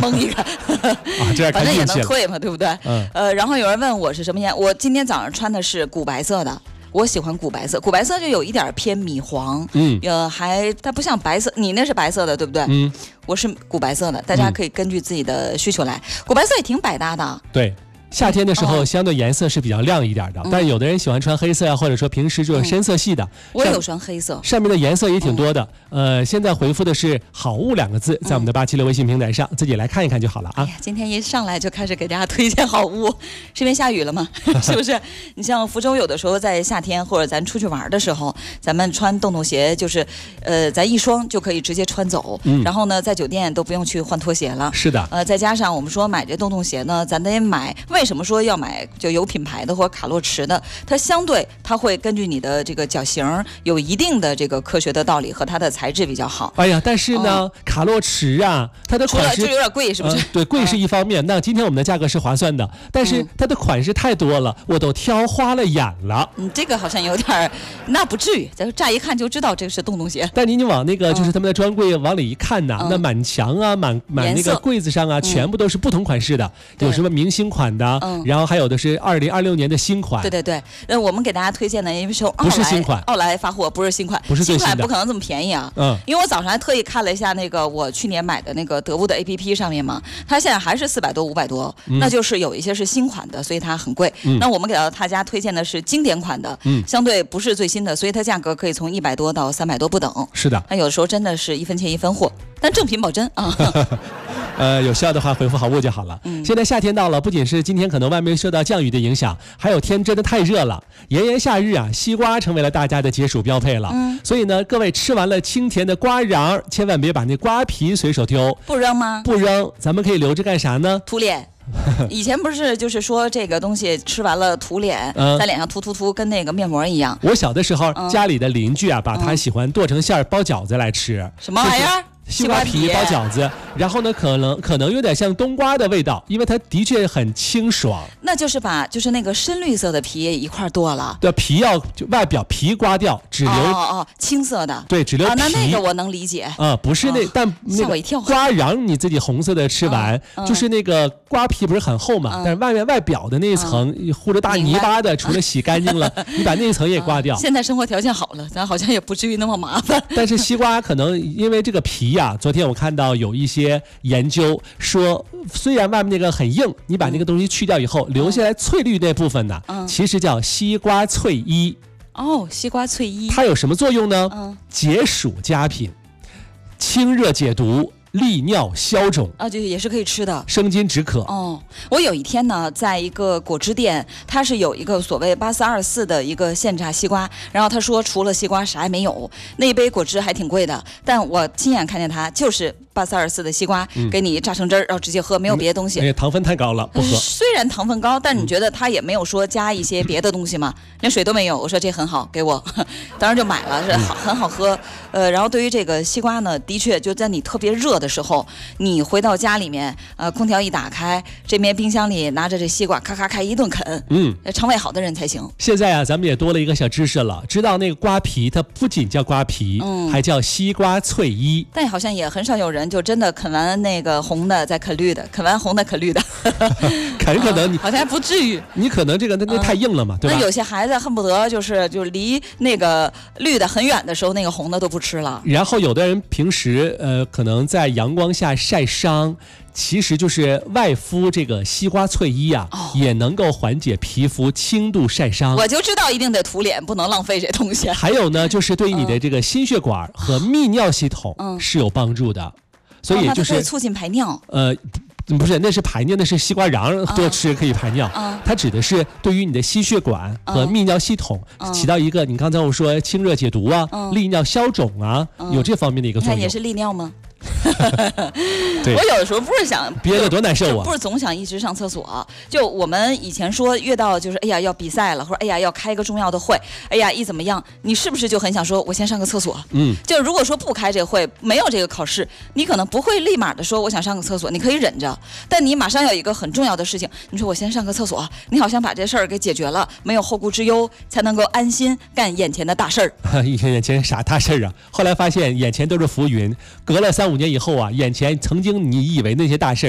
蒙一个，反正也能退嘛，对不对？然后有人问我是什么颜，我今天早上穿的是古白色的。我喜欢古白色，古白色就有一点偏米黄，它不像白色，你那是白色的对不对？我是古白色的，大家可以根据自己的需求来。古白色也挺百搭的。 对。夏天的时候，相对颜色是比较亮一点的，但有的人喜欢穿黑色呀，或者说平时就是深色系的。 我也有穿黑色， 上面的颜色也挺多的。现在回复的是“好物”2个字，在我们的876微信平台上，自己来看一看就好了啊。 今天一上来就开始给大家推荐好物，是因为下雨了吗？是不是？你像福州有的时候在夏天或者咱出去玩的时候，咱们穿洞洞鞋，就是咱一双就可以直接穿走，然后呢，在酒店都不用去换拖鞋了。 是的。 再加上我们说买这洞洞鞋呢，咱得买。为什么说要买就有品牌的或者卡洛驰的？它相对它会根据你的这个脚型有一定的这个科学的道理和它的材质比较好。 哎呀，但是呢，卡洛驰啊，它的款式就有点贵，是不是？ 对，贵是一方面。那今天我们的价格是划算的，但是它的款式太多了，我都挑花了眼了。 这个好像有点，那不至于，咱乍一看就知道这个是洞洞鞋。 但你往那个就是他们的专柜往里一看呐，那满墙啊，满那个柜子上啊，全部都是不同款式的，有什么明星款的，然后还有的是2026年的新款。 对，我们给大家推荐的，因为是不是新款， 奥莱发货不是新款， 不是最新的， 新款不可能这么便宜啊。因为我早上还特意看了一下那个我去年买的那个得物的 APP 上面嘛，它现在还是400多500多，那就是有一些是新款的，所以它很贵。那我们给大家推荐的是经典款的，相对不是最新的，所以它价格可以从100多到300多不等。 是的， 那有的时候真的是1分钱1分货，但正品保真啊。 有需要的话回复好物就好了。现在夏天到了，不仅是今天可能外面受到降雨的影响，还有天真的太热了。炎炎夏日啊，西瓜成为了大家的解暑标配了。所以呢，各位吃完了清甜的瓜瓤，千万别把那瓜皮随手丢。 不扔吗？ 不扔，咱们可以留着干啥呢？ 涂脸。以前不是就是说这个东西吃完了涂脸，在脸上涂，跟那个面膜一样。 我小的时候，家里的邻居啊，把它喜欢剁成馅包饺子来吃。 什么玩意儿？ 西瓜皮包饺子，然后呢，可能有点像冬瓜的味道，因为它的确很清爽。 那就是把就是那个深绿色的皮一块剁了， 对，皮就外表皮刮掉，只留青色的， 对，只留皮。 那个我能理解不是但吓我一跳。 瓜瓤你自己红色的吃完，就是那个瓜皮不是很厚嘛，但是外表的那一层糊着大泥巴的，除了洗干净了，你把那一层也刮掉。 现在生活条件好了，咱好像也不至于那么麻烦。 但是西瓜可能因为这个皮呀，昨天我看到有一些研究说，虽然外面那个很硬，你把那个东西去掉以后，留下来翠绿那部分呢，其实叫西瓜翠衣。 西瓜翠衣， 它有什么作用呢？解暑佳品，清热解毒，利尿消肿就也是可以吃的， 生津止渴。 我有一天呢，在一个果汁店，它是有一个所谓8424的一个现榨西瓜，然后他说除了西瓜啥也没有，那一杯果汁还挺贵的，但我亲眼看见它就是8424的西瓜，给你榨成汁儿，然后直接喝，没有别的东西。 糖分太高了，不喝。 虽然糖分高，但你觉得它也没有说加一些别的东西吗？连水都没有。我说这很好，给我，当然就买了，是很好喝。然后对于这个西瓜呢，的确就在你特别热的时候，你回到家里面，空调一打开，这边冰箱里拿着这西瓜，咔咔咔一顿啃，肠胃好的人才行。 现在啊，咱们也多了一个小知识了，知道那个瓜皮它不仅叫瓜皮，还叫西瓜翠衣。 但好像也很少有人就真的啃完那个红的再啃绿的，啃完红的啃绿的。 可能你好像还不至于， 你可能这个那太硬了嘛，对吧？ 那有些孩子恨不得就离那个绿的很远的时候，那个红的都不吃了。 然后有的人平时可能在阳光下晒伤，其实就是外敷这个西瓜翠衣啊，也能够缓解皮肤轻度晒伤。 我就知道一定得涂脸，不能浪费这东西。 还有呢，就是对于你的这个心血管和泌尿系统是有帮助的，所以就是它可以促进排尿。 不是，那是排尿，那是西瓜瓤多吃可以排尿。它指的是对于你的心血管和泌尿系统起到一个，你刚才我说清热解毒啊，利尿消肿啊，有这方面的一个作用。 那也是利尿吗？ 对， 我有的时候不是想憋得多难受啊， 不是总想一直上厕所。就我们以前说，越到就是哎呀要比赛了，或者哎呀要开一个重要的会，哎呀一怎么样，你是不是就很想说我先上个厕所？就如果说不开这个会，没有这个考试，你可能不会立马的说我想上个厕所，你可以忍着。但你马上有一个很重要的事情，你说我先上个厕所，你好像把这事儿给解决了，没有后顾之忧，才能够安心干眼前的大事儿。 眼前啥大事儿啊？后来发现眼前都是浮云，隔了3-5年以后啊，眼前曾经你以为那些大事